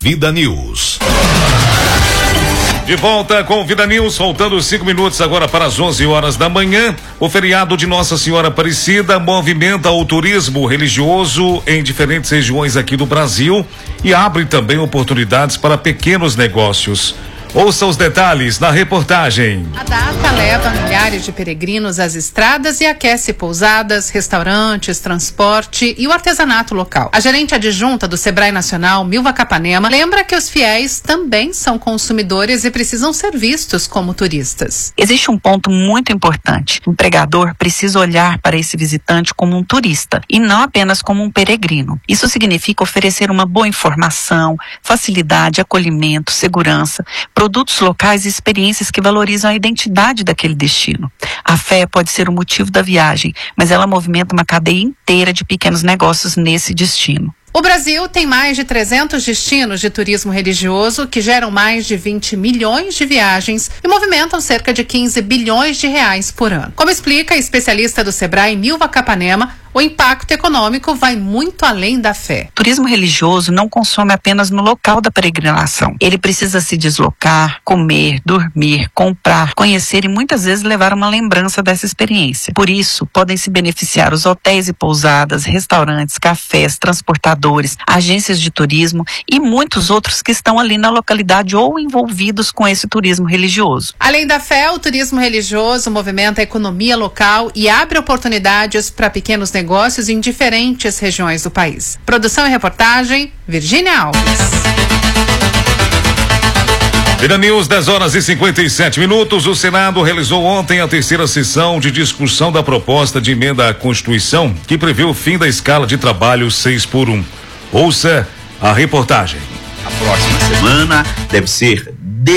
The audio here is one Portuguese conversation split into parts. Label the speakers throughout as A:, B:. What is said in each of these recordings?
A: Vida News. De volta com Vida News, faltando 5 minutos agora para as 11 horas da manhã. O feriado de Nossa Senhora Aparecida movimenta o turismo religioso em diferentes regiões aqui do Brasil e abre também oportunidades para pequenos negócios. Ouça os detalhes na reportagem.
B: A data leva milhares de peregrinos às estradas e aquece pousadas, restaurantes, transporte e o artesanato local. A gerente adjunta do Sebrae Nacional, Milva Capanema, lembra que os fiéis também são consumidores e precisam ser vistos como turistas.
C: Existe um ponto muito importante. O empregador precisa olhar para esse visitante como um turista e não apenas como um peregrino. Isso significa oferecer uma boa informação, facilidade, acolhimento, segurança, produtos locais e experiências que valorizam a identidade daquele destino. A fé pode ser o motivo da viagem, mas ela movimenta uma cadeia inteira de pequenos negócios nesse destino.
B: O Brasil tem mais de 300 destinos de turismo religioso que geram mais de 20 milhões de viagens e movimentam cerca de 15 bilhões de reais por ano. Como explica a especialista do Sebrae, Milva Capanema, o impacto econômico vai muito além da fé.
C: Turismo religioso não consome apenas no local da peregrinação. Ele precisa se deslocar, comer, dormir, comprar, conhecer e muitas vezes levar uma lembrança dessa experiência. Por isso, podem se beneficiar os hotéis e pousadas, restaurantes, cafés, transportadores, agências de turismo e muitos outros que estão ali na localidade ou envolvidos com esse turismo religioso.
B: Além da fé, o turismo religioso movimenta a economia local e abre oportunidades para pequenos negócios em diferentes regiões do país. Produção e reportagem, Virgínia Alves.
A: Vida News, 10 horas e 57 minutos. O Senado realizou ontem a terceira sessão de discussão da proposta de emenda à Constituição que prevê o fim da escala de trabalho 6x1. Ouça a reportagem.
D: A próxima semana deve ser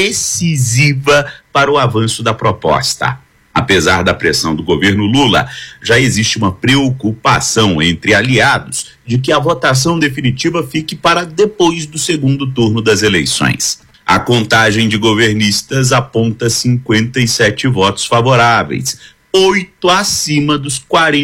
D: decisiva para o avanço da proposta. Apesar da pressão do governo Lula, já existe uma preocupação entre aliados de que a votação definitiva fique para depois do segundo turno das eleições. A contagem de governistas aponta 57 votos favoráveis, 8 acima dos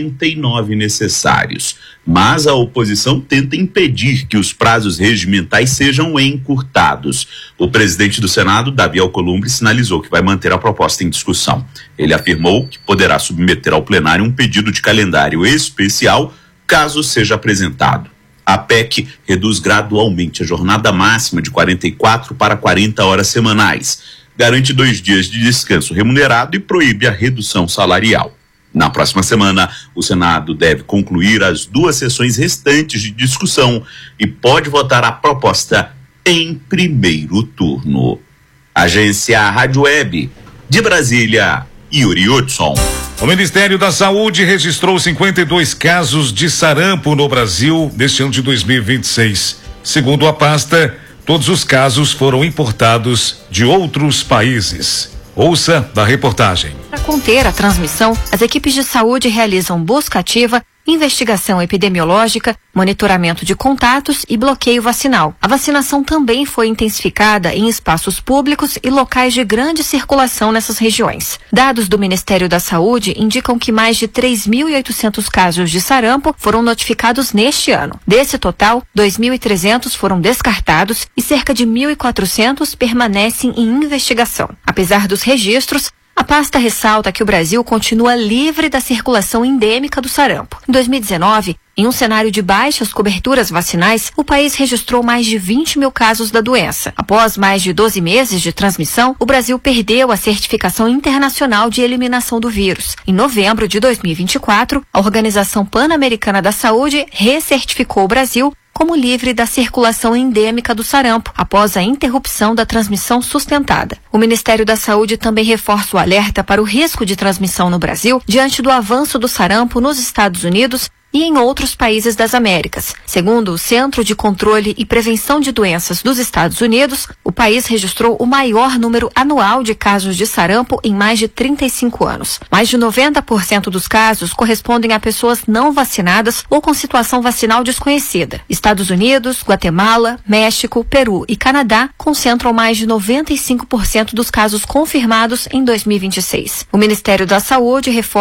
D: 49 necessários. Mas a oposição tenta impedir que os prazos regimentais sejam encurtados. O presidente do Senado, Davi Alcolumbre, sinalizou que vai manter a proposta em discussão. Ele afirmou que poderá submeter ao plenário um pedido de calendário especial, caso seja apresentado. A PEC reduz gradualmente a jornada máxima de 44 para 40 horas semanais, garante 2 dias de descanso remunerado e proíbe a redução salarial. Na próxima semana, o Senado deve concluir as 2 sessões restantes de discussão e pode votar a proposta em primeiro turno. Agência Rádio Web, de Brasília, Yuri Hudson.
A: O Ministério da Saúde registrou 52 casos de sarampo no Brasil neste ano de 2026. Segundo a pasta, todos os casos foram importados de outros países. Ouça da reportagem.
E: Para conter a transmissão, as equipes de saúde realizam busca ativa, investigação epidemiológica, monitoramento de contatos e bloqueio vacinal. A vacinação também foi intensificada em espaços públicos e locais de grande circulação nessas regiões. Dados do Ministério da Saúde indicam que mais de 3.800 casos de sarampo foram notificados neste ano. Desse total, 2.300 foram descartados e cerca de 1.400 permanecem em investigação. Apesar dos registros, a pasta ressalta que o Brasil continua livre da circulação endêmica do sarampo. Em 2019, em um cenário de baixas coberturas vacinais, o país registrou mais de 20 mil casos da doença. Após mais de 12 meses de transmissão, o Brasil perdeu a certificação internacional de eliminação do vírus. Em novembro de 2024, a Organização Pan-Americana da Saúde recertificou o Brasil como livre da circulação endêmica do sarampo, após a interrupção da transmissão sustentada. O Ministério da Saúde também reforça o alerta para o risco de transmissão no Brasil diante do avanço do sarampo nos Estados Unidos e em outros países das Américas. Segundo o Centro de Controle e Prevenção de Doenças dos Estados Unidos, o país registrou o maior número anual de casos de sarampo em mais de 35 anos. Mais de 90% dos casos correspondem a pessoas não vacinadas ou com situação vacinal desconhecida. Estados Unidos, Guatemala, México, Peru e Canadá concentram mais de 95% dos casos confirmados em 2026. O Ministério da Saúde reforça